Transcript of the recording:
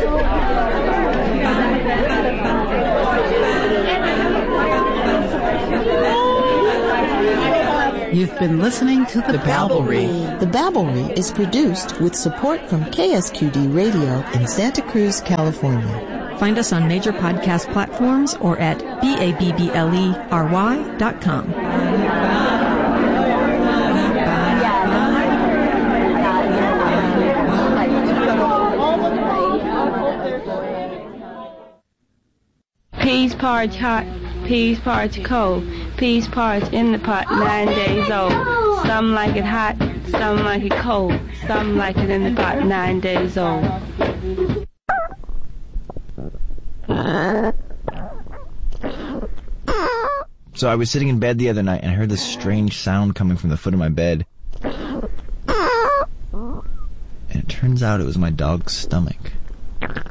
You've been listening to The Babblery. The Babblery is produced with support from KSQD Radio in Santa Cruz, California. Find us on major podcast platforms or at babblery.com. Peas porridge hot, peas porridge cold, peas porridge in the pot 9 days old. Some like it hot, some like it cold, some like it in the pot 9 days old. So I was sitting in bed the other night and I heard this strange sound coming from the foot of my bed. And it turns out it was my dog's stomach.